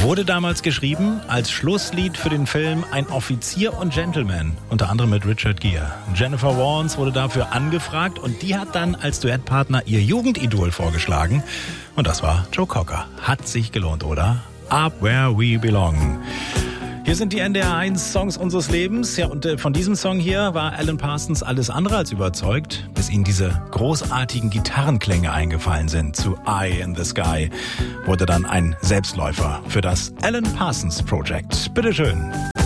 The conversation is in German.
Wurde damals geschrieben als Schlusslied für den Film Ein Offizier und Gentleman, unter anderem mit Richard Gere. Jennifer Warnes wurde dafür angefragt und die hat dann als Duettpartner ihr Jugendidol vorgeschlagen. Und das war Joe Cocker. Hat sich gelohnt, oder? Up Where We Belong. Hier sind die NDR1-Songs unseres Lebens. Ja, und von diesem Song hier war Alan Parsons alles andere als überzeugt, bis ihm diese großartigen Gitarrenklänge eingefallen sind. Zu Eye in the Sky wurde dann ein Selbstläufer für das Alan Parsons Project. Bitteschön.